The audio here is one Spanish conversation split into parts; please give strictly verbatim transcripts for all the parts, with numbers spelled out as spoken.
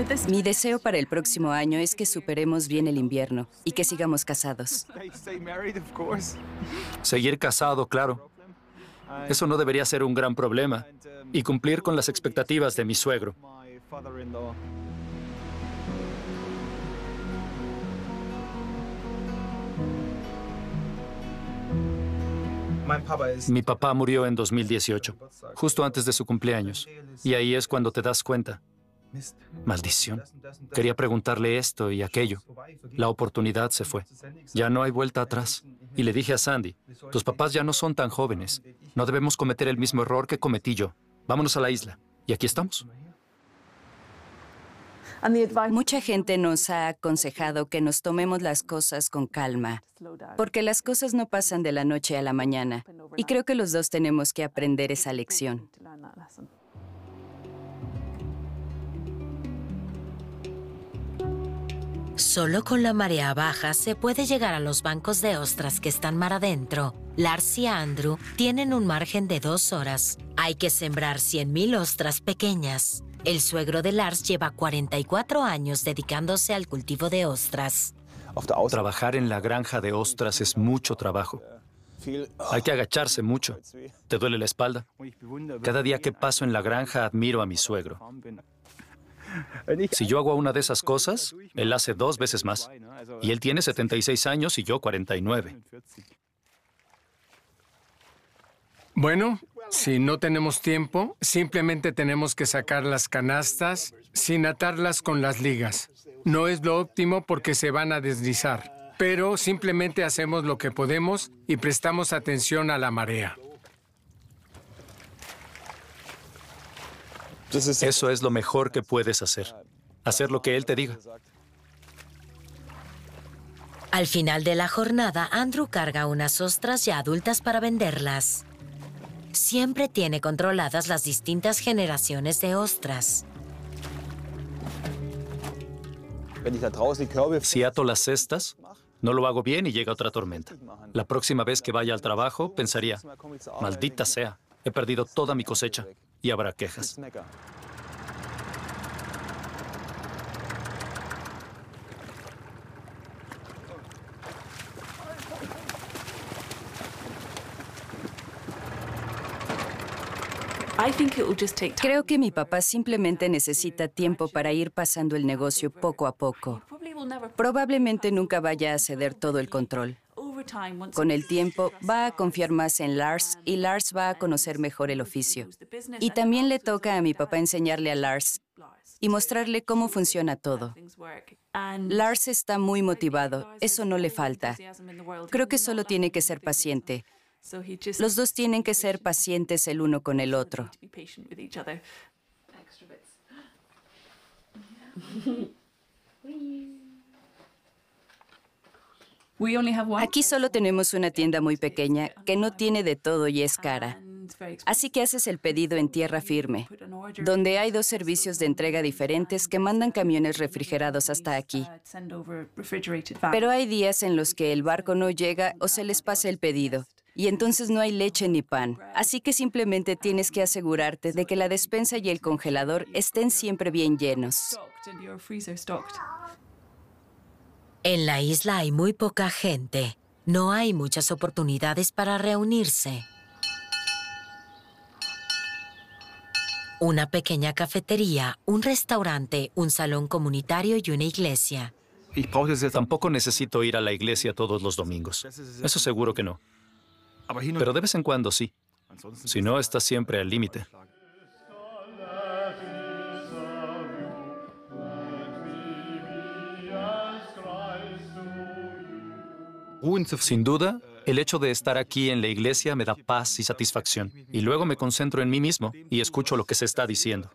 Mi deseo para el próximo año es que superemos bien el invierno y que sigamos casados. Seguir casado, claro. Eso no debería ser un gran problema. Y cumplir con las expectativas de mi suegro. Mi papá murió en dos mil dieciocho, justo antes de su cumpleaños. Y ahí es cuando te das cuenta. Maldición. Quería preguntarle esto y aquello. La oportunidad se fue. Ya no hay vuelta atrás. Y le dije a Sandy, tus papás ya no son tan jóvenes. No debemos cometer el mismo error que cometí yo. Vámonos a la isla. Y aquí estamos. Mucha gente nos ha aconsejado que nos tomemos las cosas con calma, porque las cosas no pasan de la noche a la mañana. Y creo que los dos tenemos que aprender esa lección. Solo con la marea baja se puede llegar a los bancos de ostras que están mar adentro. Lars y Andrew tienen un margen de dos horas. Hay que sembrar cien mil ostras pequeñas. El suegro de Lars lleva cuarenta y cuatro años dedicándose al cultivo de ostras. Trabajar en la granja de ostras es mucho trabajo. Hay que agacharse mucho. ¿Te duele la espalda? Cada día que paso en la granja admiro a mi suegro. Si yo hago una de esas cosas, él hace dos veces más. Y él tiene setenta y seis años y yo cuarenta y nueve. Bueno, si no tenemos tiempo, simplemente tenemos que sacar las canastas sin atarlas con las ligas. No es lo óptimo porque se van a deslizar, pero simplemente hacemos lo que podemos y prestamos atención a la marea. Eso es lo mejor que puedes hacer. Hacer lo que él te diga. Al final de la jornada, Andrew carga unas ostras ya adultas para venderlas. Siempre tiene controladas las distintas generaciones de ostras. Si ato las cestas, no lo hago bien y llega otra tormenta. La próxima vez que vaya al trabajo, pensaría, maldita sea, he perdido toda mi cosecha y habrá quejas. Creo que mi papá simplemente necesita tiempo para ir pasando el negocio poco a poco. Probablemente nunca vaya a ceder todo el control. Con el tiempo, va a confiar más en Lars y Lars va a conocer mejor el oficio. Y también le toca a mi papá enseñarle a Lars y mostrarle cómo funciona todo. Lars está muy motivado, eso no le falta. Creo que solo tiene que ser paciente. Los dos tienen que ser pacientes el uno con el otro. Aquí solo tenemos una tienda muy pequeña que no tiene de todo y es cara. Así que haces el pedido en tierra firme, donde hay dos servicios de entrega diferentes que mandan camiones refrigerados hasta aquí. Pero hay días en los que el barco no llega o se les pasa el pedido. Y entonces no hay leche ni pan. Así que simplemente tienes que asegurarte de que la despensa y el congelador estén siempre bien llenos. En la isla hay muy poca gente. No hay muchas oportunidades para reunirse. Una pequeña cafetería, un restaurante, un salón comunitario y una iglesia. Tampoco necesito ir a la iglesia todos los domingos. Eso seguro que no. Pero de vez en cuando sí. Si no, estás siempre al límite. Sin duda, el hecho de estar aquí en la iglesia me da paz y satisfacción. Y luego me concentro en mí mismo y escucho lo que se está diciendo.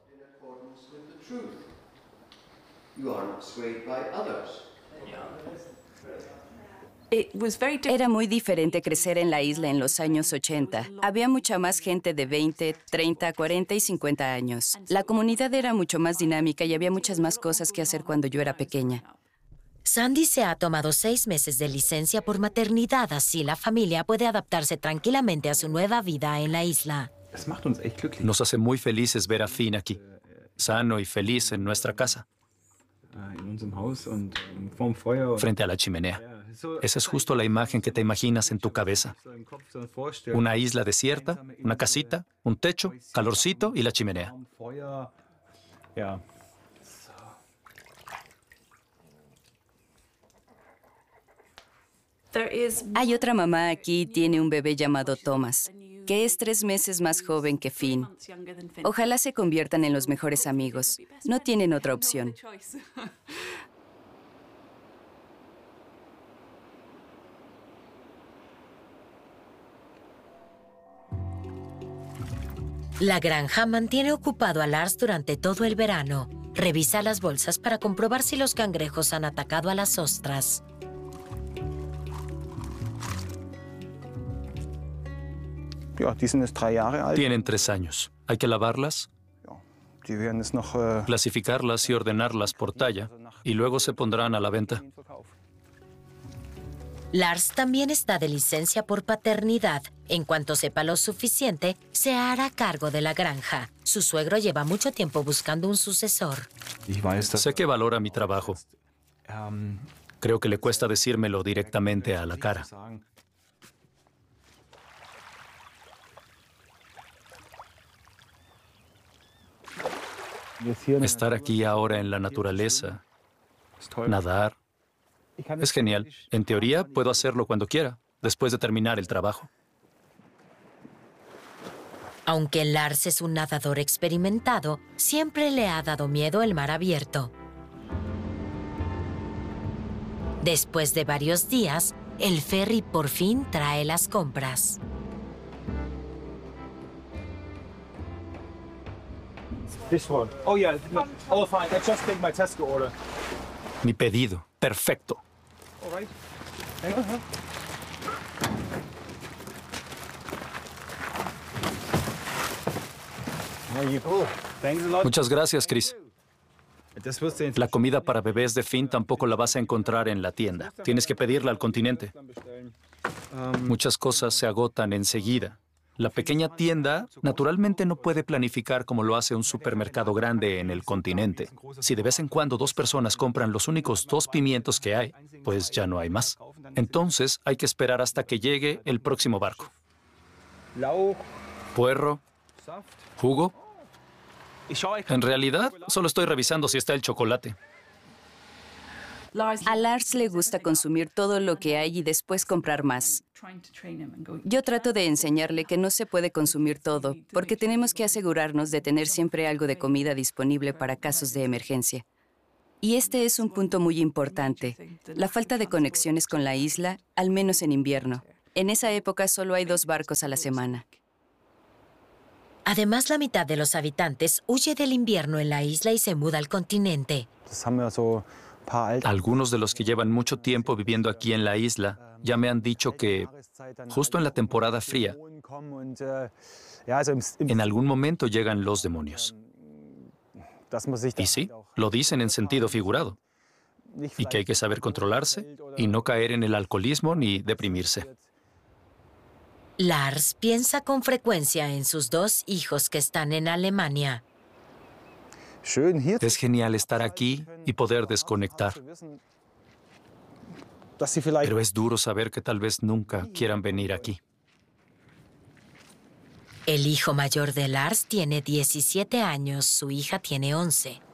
Era muy diferente crecer en la isla en los años ochenta. Había mucha más gente de veinte, treinta, cuarenta y cincuenta años. La comunidad era mucho más dinámica y había muchas más cosas que hacer cuando yo era pequeña. Sandy se ha tomado seis meses de licencia por maternidad, así la familia puede adaptarse tranquilamente a su nueva vida en la isla. Nos hace muy felices ver a Finn aquí, sano y feliz en nuestra casa. frente a la chimenea. Esa es justo la imagen que te imaginas en tu cabeza. Una isla desierta, una casita, un techo, calorcito y la chimenea. Hay otra mamá aquí y tiene un bebé llamado Thomas, que es tres meses más joven que Finn. Ojalá se conviertan en los mejores amigos. No tienen otra opción. La granja mantiene ocupado a Lars durante todo el verano. Revisa las bolsas para comprobar si los cangrejos han atacado a las ostras. Tienen tres años. Hay que lavarlas, clasificarlas y ordenarlas por talla, y luego se pondrán a la venta. Lars también está de licencia por paternidad. En cuanto sepa lo suficiente, se hará cargo de la granja. Su suegro lleva mucho tiempo buscando un sucesor. Sé que valora mi trabajo. Creo que le cuesta decírmelo directamente a la cara. Estar aquí ahora en la naturaleza, nadar, es genial. En teoría, puedo hacerlo cuando quiera, después de terminar el trabajo. Aunque Lars es un nadador experimentado, siempre le ha dado miedo el mar abierto. Después de varios días, el ferry por fin trae las compras. Mi pedido. Perfecto. Muchas gracias, Chris. La comida para bebés de Finn tampoco la vas a encontrar en la tienda. Tienes que pedirla al continente. Muchas cosas se agotan enseguida. La pequeña tienda naturalmente no puede planificar como lo hace un supermercado grande en el continente. Si de vez en cuando dos personas compran los únicos dos pimientos que hay, pues ya no hay más. Entonces hay que esperar hasta que llegue el próximo barco. Puerro, jugo. En realidad, solo estoy revisando si está el chocolate. A Lars le gusta consumir todo lo que hay y después comprar más. Yo trato de enseñarle que no se puede consumir todo, porque tenemos que asegurarnos de tener siempre algo de comida disponible para casos de emergencia. Y este es un punto muy importante, la falta de conexiones con la isla, al menos en invierno. En esa época solo hay dos barcos a la semana. Además, la mitad de los habitantes huye del invierno en la isla y se muda al continente. Algunos de los que llevan mucho tiempo viviendo aquí en la isla ya me han dicho que, justo en la temporada fría, en algún momento llegan los demonios. Y sí, lo dicen en sentido figurado. Y que hay que saber controlarse y no caer en el alcoholismo ni deprimirse. Lars piensa con frecuencia en sus dos hijos que están en Alemania. Es genial estar aquí y poder desconectar. Pero es duro saber que tal vez nunca quieran venir aquí. El hijo mayor de Lars tiene diecisiete años, su hija tiene once.